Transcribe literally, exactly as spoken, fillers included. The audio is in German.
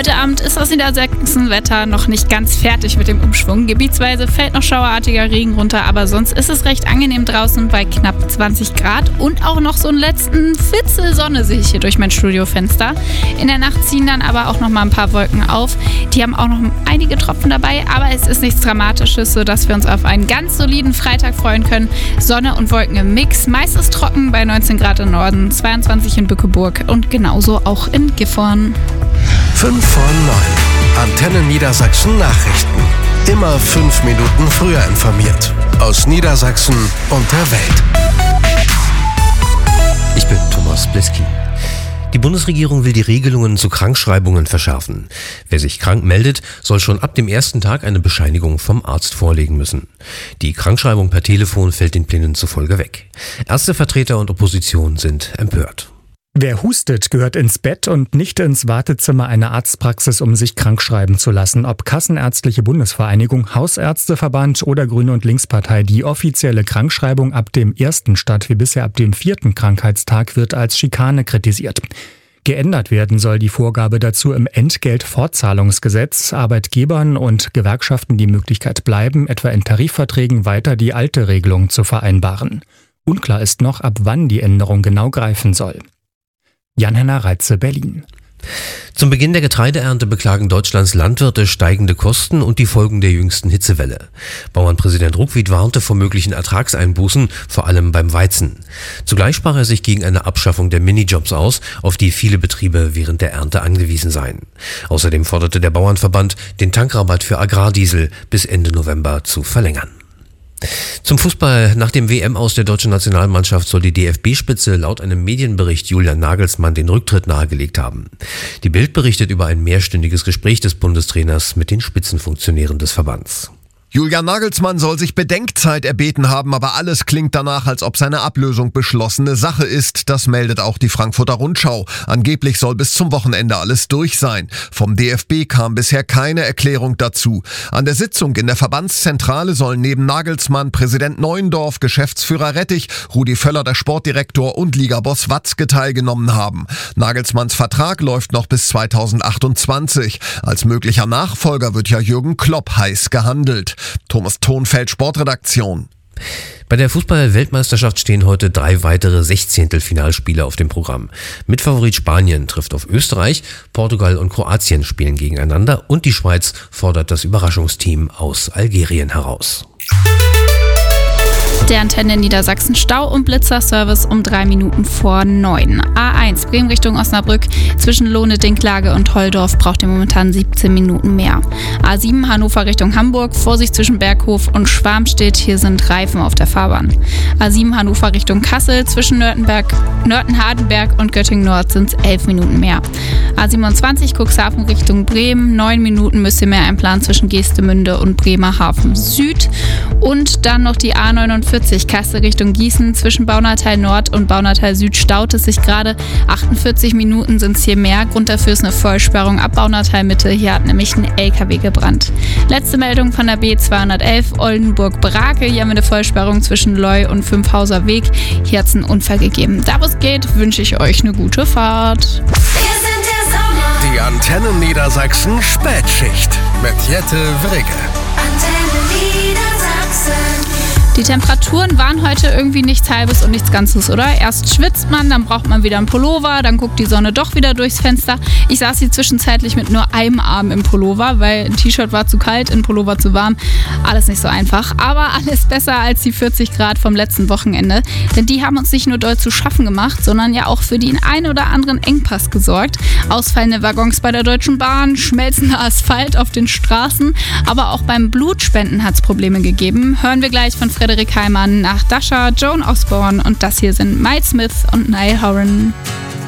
Heute Abend ist das Niedersachsen-Wetter noch nicht ganz fertig mit dem Umschwung. Gebietsweise fällt noch schauerartiger Regen runter, aber sonst ist es recht angenehm draußen bei knapp zwanzig Grad. Und auch noch so einen letzten Fitzel Sonne sehe ich hier durch mein Studiofenster. In der Nacht ziehen dann aber auch noch mal ein paar Wolken auf. Die haben auch noch einige Tropfen dabei, aber es ist nichts Dramatisches, sodass wir uns auf einen ganz soliden Freitag freuen können. Sonne und Wolken im Mix, meistens trocken bei neunzehn Grad im Norden, zweiundzwanzig in Bückeburg und genauso auch in Gifhorn. fünf vor neun. Antenne Niedersachsen Nachrichten. Immer fünf Minuten früher informiert. Aus Niedersachsen und der Welt. Ich bin Thomas Bleski. Die Bundesregierung will die Regelungen zu Krankschreibungen verschärfen. Wer sich krank meldet, soll schon ab dem ersten Tag eine Bescheinigung vom Arzt vorlegen müssen. Die Krankschreibung per Telefon fällt den Plänen zufolge weg. Ärztevertreter und Opposition sind empört. Wer hustet, gehört ins Bett und nicht ins Wartezimmer einer Arztpraxis, um sich krankschreiben zu lassen. Ob Kassenärztliche Bundesvereinigung, Hausärzteverband oder Grüne- und Linkspartei, die offizielle Krankschreibung ab dem ersten statt wie bisher ab dem vierten Krankheitstag wird als Schikane kritisiert. Geändert werden soll die Vorgabe dazu im Entgeltfortzahlungsgesetz. Arbeitgebern und Gewerkschaften die Möglichkeit bleiben, etwa in Tarifverträgen weiter die alte Regelung zu vereinbaren. Unklar ist noch, ab wann die Änderung genau greifen soll. Jan-Henner Reitze, Berlin. Zum Beginn der Getreideernte beklagen Deutschlands Landwirte steigende Kosten und die Folgen der jüngsten Hitzewelle. Bauernpräsident Ruckwied warnte vor möglichen Ertragseinbußen, vor allem beim Weizen. Zugleich sprach er sich gegen eine Abschaffung der Minijobs aus, auf die viele Betriebe während der Ernte angewiesen seien. Außerdem forderte der Bauernverband, den Tankrabatt für Agrardiesel bis Ende November zu verlängern. Zum Fußball. Nach dem W M-Aus der deutschen Nationalmannschaft soll die D F B-Spitze laut einem Medienbericht Julian Nagelsmann den Rücktritt nahegelegt haben. Die Bild berichtet über ein mehrstündiges Gespräch des Bundestrainers mit den Spitzenfunktionären des Verbands. Julian Nagelsmann soll sich Bedenkzeit erbeten haben, aber alles klingt danach, als ob seine Ablösung beschlossene Sache ist. Das meldet auch die Frankfurter Rundschau. Angeblich soll bis zum Wochenende alles durch sein. Vom D F B kam bisher keine Erklärung dazu. An der Sitzung in der Verbandszentrale sollen neben Nagelsmann Präsident Neuendorf, Geschäftsführer Rettich, Rudi Völler, der Sportdirektor und Ligaboss Watzke teilgenommen haben. Nagelsmanns Vertrag läuft noch bis zweitausendachtundzwanzig. Als möglicher Nachfolger wird ja Jürgen Klopp heiß gehandelt. Thomas Thonfeld, Sportredaktion. Bei der Fußball-Weltmeisterschaft stehen heute drei weitere Sechzehntelfinalspiele auf dem Programm. Mitfavorit Spanien trifft auf Österreich, Portugal und Kroatien spielen gegeneinander und die Schweiz fordert das Überraschungsteam aus Algerien heraus. Der Antenne Niedersachsen Stau- und Blitzerservice um drei Minuten vor neun. A eins Bremen Richtung Osnabrück zwischen Lohne-Dinklage und Holdorf braucht ihr momentan siebzehn Minuten mehr. A sieben Hannover Richtung Hamburg, Vorsicht zwischen Berghof und Schwarmstedt, hier sind Reifen auf der Fahrbahn. A sieben Hannover Richtung Kassel zwischen Nörtenberg, Nörten-Hardenberg und Göttingen Nord sind es elf Minuten mehr. A siebenundzwanzig Cuxhaven Richtung Bremen, neun Minuten müsst ihr mehr einplanen zwischen Geestemünde und Bremerhaven Süd. Und dann noch die A neunundvierzig Kassel Richtung Gießen zwischen Baunatal Nord und Baunatal Süd staut es sich gerade. achtundvierzig Minuten sind es hier mehr. Grund dafür ist eine Vollsperrung ab Baunatal Mitte. Hier hat nämlich ein L K W gebrannt. Letzte Meldung von der B zweihundertelf Oldenburg-Brake. Hier haben wir eine Vollsperrung zwischen Leu und Fünfhauser Weg. Hier hat es einen Unfall gegeben. Da wo es geht, wünsche ich euch eine gute Fahrt. Die Antenne Niedersachsen Spätschicht mit Jette Wrigge. Antenne Niedersachsen. Die Temperaturen waren heute irgendwie nichts Halbes und nichts Ganzes, oder? Erst schwitzt man, dann braucht man wieder einen Pullover, dann guckt die Sonne doch wieder durchs Fenster. Ich saß hier zwischenzeitlich mit nur einem Arm im Pullover, weil ein T-Shirt war zu kalt, ein Pullover zu warm. Alles nicht so einfach, aber alles besser als die vierzig Grad vom letzten Wochenende. Denn die haben uns nicht nur doll zu schaffen gemacht, sondern ja auch für den ein oder anderen Engpass gesorgt. Ausfallende Waggons bei der Deutschen Bahn, schmelzender Asphalt auf den Straßen, aber auch beim Blutspenden hat es Probleme gegeben. Hören wir gleich von Frederik Heimann nach Dasha, Joan Osborne und das hier sind Miles Smith und Niall Horan.